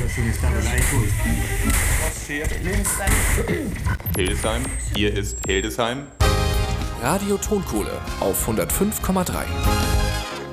Hildesheim, hier ist Hildesheim. Radio Tonkohle auf 105,3.